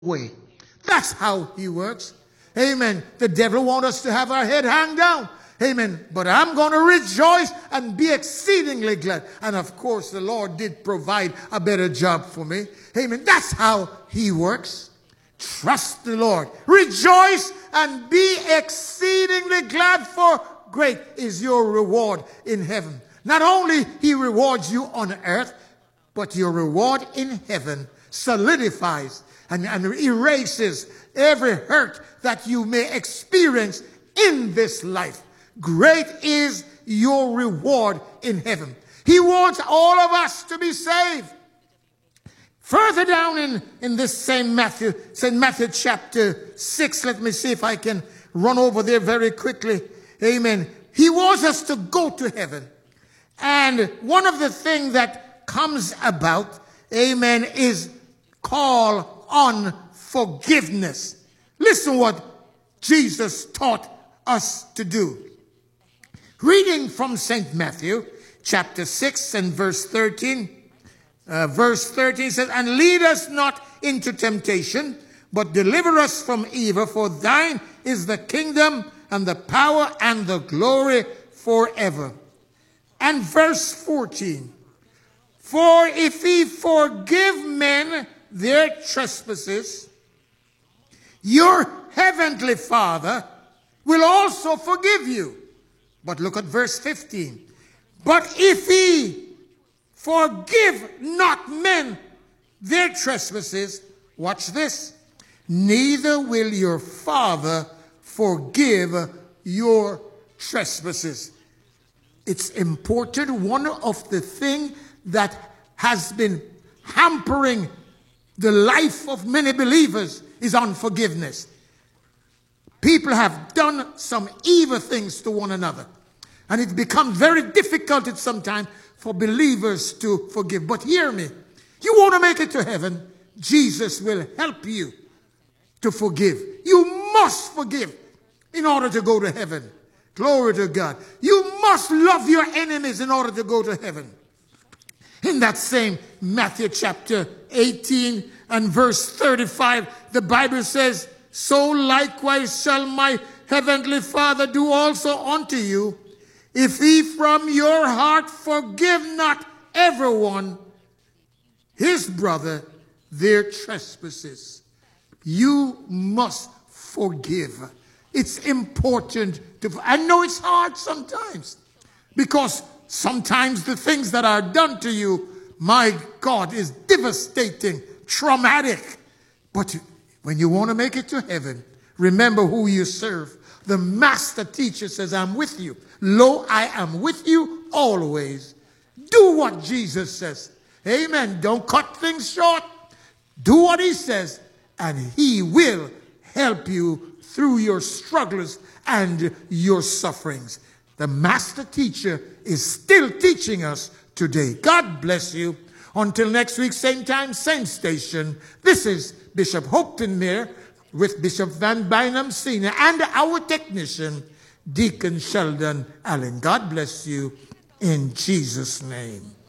way. That's how he works. Amen. The devil wants us to have our head hang down. Amen. But I'm going to rejoice and be exceedingly glad. And of course, the Lord did provide a better job for me. Amen. That's how he works. Trust the Lord. Rejoice and be exceedingly glad, for great is your reward in heaven. Not only he rewards you on earth, but your reward in heaven solidifies and erases every hurt that you may experience in this life. Great is your reward in heaven. He wants all of us to be saved. Further down in this same Matthew, St. Matthew chapter 6, let me see if I can run over there very quickly. Amen. He wants us to go to heaven. And one of the things that comes about, amen, is call on forgiveness. Listen what Jesus taught us to do. Reading from St. Matthew chapter 6 and verse 13. Verse 13 says, "And lead us not into temptation, but deliver us from evil. For thine is the kingdom and the power and the glory forever." And verse 14. "For if ye forgive men their trespasses, your heavenly Father will also forgive you." But look at verse 15. "But if ye forgive not men their trespasses," watch this, "neither will your Father forgive your trespasses." It's important. One of the things that has been hampering the life of many believers is unforgiveness. People have done some evil things to one another. And it becomes very difficult at sometimes for believers to forgive. But hear me. You want to make it to heaven, Jesus will help you to forgive. You must forgive in order to go to heaven. Glory to God. You must love your enemies in order to go to heaven. In that same Matthew chapter 18 and verse 35, the Bible says, "So likewise shall my heavenly Father do also unto you, if ye from your heart forgive not everyone his brother their trespasses." You must forgive. It's important to. I know it's hard sometimes, because sometimes the things that are done to you, my God, is devastating, traumatic. But when you want to make it to heaven, remember who you serve. The master teacher says, "I'm with you. Lo, I am with you always." Do what Jesus says. Amen. Don't cut things short. Do what he says, and he will help you through your struggles and your sufferings. The master teacher is still teaching us today. God bless you. Until next week, same time, same station. This is Bishop Hopton Mayer with Bishop Van Bynum Sr. and our technician, Deacon Sheldon Allen. God bless you in Jesus' name.